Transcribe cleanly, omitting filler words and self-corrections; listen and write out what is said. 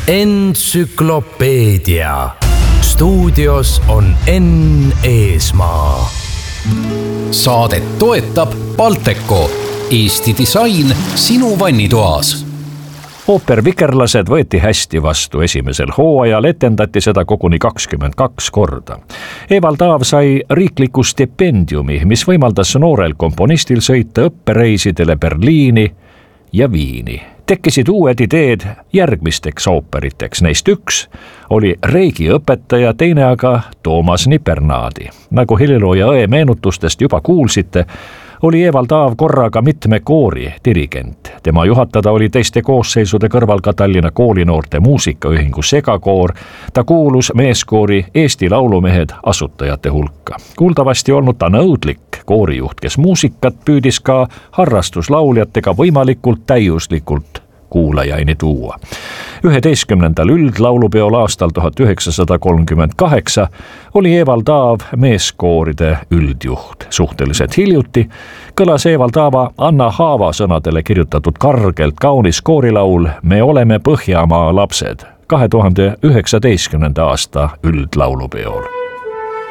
Entsüklopeedia. Stuudios on Enn Eesmaa. Saadet toetab Balteco, Eesti disain sinu vannitoas. Ooper Vikerlased võeti hästi vastu esimesel hooajal, etendati seda koguni 22 korda. Evald Aav sai riikliku stipendiumi, mis võimaldas noorel komponistil sõita õppereisidele Berliini ja Viini. Tekkisid uued ideed järgmisteks ooperiteks, neist üks oli Reigi õpetaja, teine aga Toomas Nipernaadi. Nagu helilooja Õe meenutustest juba kuulsite, oli Evald Aav korraga mitme koori dirigent. Tema juhatada oli teiste koosseisude kõrval ka Tallinna koolinoorte muusikaühingu segakoor. Ta kuulus meeskoori Eesti Laulumehed asutajate hulka. Kuuldavasti olnud ta nõudlik koorijuht, kes muusikat püüdis ka harrastuslauljatega võimalikult täiuslikult kuulajaini tuua. 11. üldlaulupeol aastal 1938 oli Evald Aav meeskooride üldjuht. Suhteliselt hiljuti kõlas Evald Aava Anna Haava sõnadele kirjutatud kargelt kaunis koorilaul Me oleme Põhjamaa lapsed 2019. aasta üldlaulupeol.